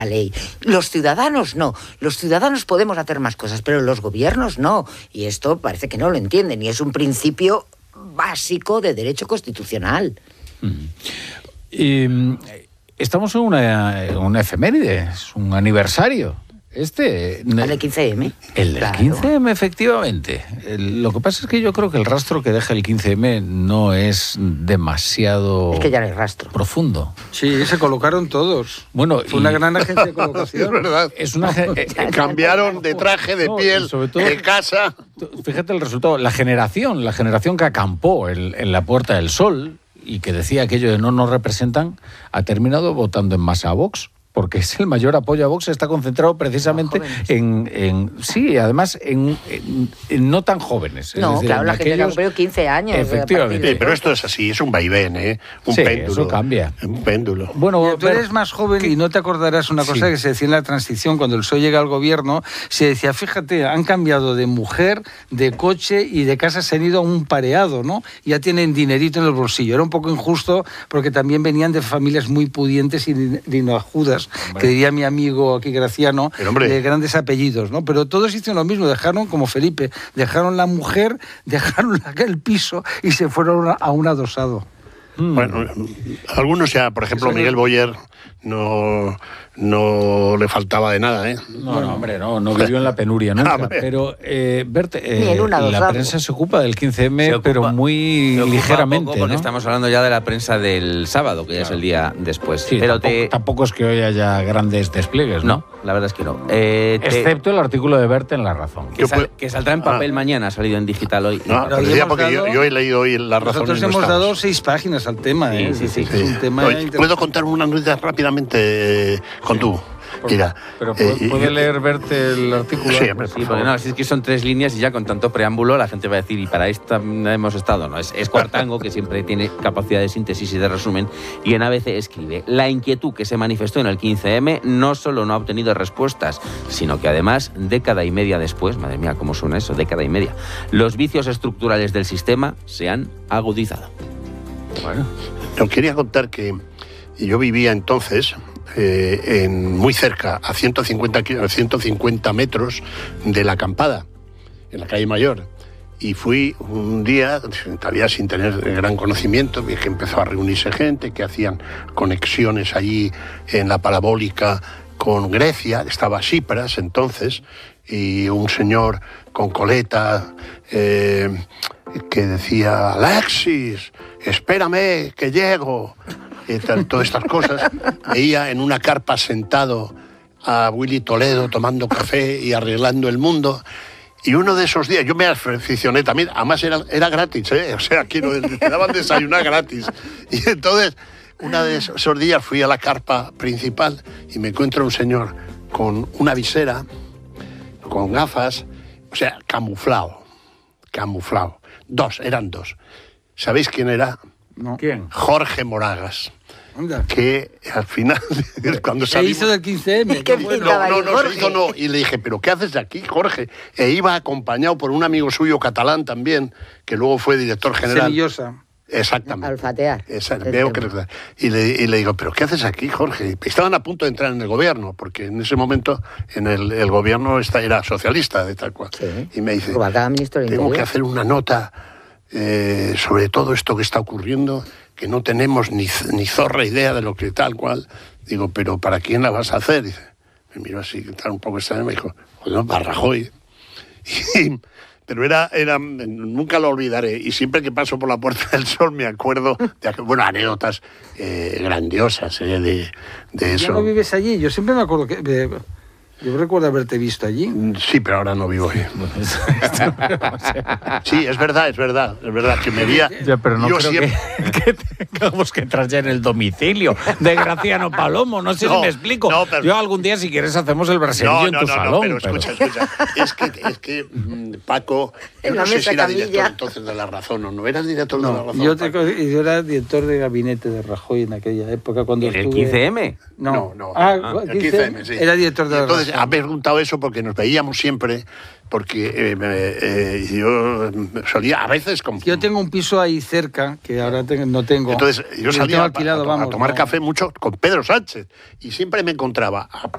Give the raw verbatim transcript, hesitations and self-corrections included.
la ley. Los ciudadanos no. Los ciudadanos podemos hacer más cosas, pero los gobiernos no. Y esto parece que no lo entienden. Y es un principio básico de derecho constitucional. Mm. Y, estamos en una, una efeméride, es un aniversario. Este... ¿El del quince eme? El del Claro. quince eme, efectivamente. El, lo que pasa es que yo creo que el rastro que deja el quince eme no es demasiado... Es que ya no hay rastro. Profundo. Sí, se colocaron todos. Bueno, Fue y- una gran agencia de colocación. Es verdad. Es una... ge- eh, eh, Cambiaron de traje, de No, y piel, sobre todo- de casa. Fíjate el resultado. La generación, la generación que acampó en, en la Puerta del Sol y que decía aquello de no nos representan, ha terminado votando en masa a Vox. Porque es el mayor apoyo a Vox, está concentrado precisamente Los jóvenes. en, en... Sí, además, en, en- en no tan jóvenes. Es No, decir, claro, en la gente que ha aquellos- cumplido quince años. Efectivamente. Sí, pero esto es así, es un vaivén, ¿eh? Un Sí, péndulo. eso cambia. Un péndulo. Bueno, Mira, tú ver- eres más joven y no te acordarás una cosa Sí. que se decía en la transición, cuando el P S O E llega al gobierno, se decía, fíjate, han cambiado de mujer, de coche y de casa, se han ido a un pareado, ¿no? Ya tienen dinerito en el bolsillo. Era un poco injusto porque también venían de familias muy pudientes y dinojudas, que diría mi amigo aquí Graciano, Pero, hombre. de grandes apellidos, ¿no? Pero todos hicieron lo mismo, dejaron, como Felipe, dejaron la mujer, dejaron la- el piso y se fueron a un adosado. Bueno, algunos ya, por ejemplo, Miguel Boyer no, no le faltaba de nada, ¿eh? No, no, hombre, no, no vivió en la penuria nunca. Hombre. Pero, eh, Bert, eh, Ni en un la adosado. prensa se ocupa del quince eme, Se ocupa- pero muy Se ocupa ligeramente, poco porque ¿no? estamos hablando ya de la prensa del sábado, que ya es el día después. Sí, pero tampoco, te... tampoco es que hoy haya grandes despliegues, ¿no? No, la verdad es que no. Eh, te- Excepto el artículo de Bert en La Razón. que, Yo sal- puedo- que saldrá en papel Ah. mañana, ha salido en digital hoy. No, Pero pero hoy ya hemos porque yo, dado- yo he leído hoy la razón. Nosotros y no hemos estamos. dado seis páginas al tema, ¿eh? Sí, sí, sí. Es un tema Oye, interesante. ¿puedo contar una noticia rápidamente eh, con tú? Mira, Pero eh, ¿puede, puede yo- leer Bert el artículo? Sí, hombre, Sí, por porque favor. no, si es que son tres líneas y ya con tanto preámbulo la gente va a decir, y para esta hemos estado, no, es, es Cuartango, que siempre tiene capacidad de síntesis y de resumen, y en A B C escribe, la inquietud que se manifestó en el quince eme no solo no ha obtenido respuestas, sino que además, década y media después, madre mía, cómo suena eso, década y media, los vicios estructurales del sistema se han agudizado. Bueno, Os quería contar que yo vivía entonces eh, en, muy cerca, a ciento cincuenta, ki- a ciento cincuenta metros de la acampada, en la calle Mayor. Y fui un día, todavía sin tener gran conocimiento, vi que empezó a reunirse gente, que hacían conexiones allí en la parabólica con Grecia, estaba Tsipras entonces, y un señor con coleta eh, que decía, Alexis, espérame, que llego, y tal, todas estas cosas. Veía en una carpa sentado a Willy Toledo tomando café y arreglando el mundo. Y uno de esos días, yo me aficioné también, además era, era gratis, ¿eh? O sea, quiero, te daban desayunar gratis. Y entonces, uno de esos días fui a la carpa principal y me encuentro un señor con una visera, con gafas, o sea, camuflado, camuflado. Dos, eran dos. ¿Sabéis quién era? No. ¿quién? Jorge Moragas, Anda. que al final, cuando Se salimos... hizo del quince eme. ¿Y qué bueno. pintaba No, ahí, no, no, se Jorge? hizo no. Y le dije, ¿pero qué haces aquí, Jorge? E iba acompañado por un amigo suyo catalán también, que luego fue director general. Semillosa. Exactamente. A olfatear. Esa- El veo que- tema. y, le, y le digo, ¿pero qué haces aquí, Jorge? Estaban a punto de entrar en el gobierno, porque en ese momento en el, el gobierno esta era socialista, de tal cual. Sí. Y me dice, Rubalcaba, ministro del tengo Interior. que hacer una nota eh, sobre todo esto que está ocurriendo, que no tenemos ni, ni zorra idea de lo que tal cual. Digo, ¿pero para quién la vas a hacer? Dice, me miró así, tal, un poco extraño, me dijo, bueno, para Rajoy. Y, pero era, era, nunca lo olvidaré, y siempre que paso por la Puerta del Sol me acuerdo de, aqu- bueno, anécdotas eh, grandiosas eh, de, de ¿Ya eso. no vives allí? Yo siempre me acuerdo que... de- yo recuerdo haberte visto allí. Sí, pero ahora no vivo ahí. Sí, es verdad, es verdad, es verdad, que me veía... Ya, pero no yo creo siempre- que, que tengamos que entrar ya en el domicilio de Graciano Palomo. No sé No, si me explico. no, pero- Yo algún día, si quieres, hacemos el brasileño No, en no, tu no, no, salón. pero pero- escucha, escucha. Es que, es que mm, Paco, yo En la no sé mesa si era camilla. director entonces de La Razón o no. ¿Eras director de La No, Razón? yo, te- Paco? yo era director de gabinete de Rajoy en aquella época cuando ¿En el estuve- quince eme? No, No, no. Ah, El quince eme, sí. Era director de Y la entonces, Razón. ha preguntado eso porque nos veíamos siempre, porque eh, me- eh, yo solía a veces... Con, Yo tengo un piso ahí cerca, que ahora te- no tengo. Entonces, yo Lo salía tengo a, alquilado, a- a vamos, tomar no. café mucho con Pedro Sánchez y siempre me encontraba a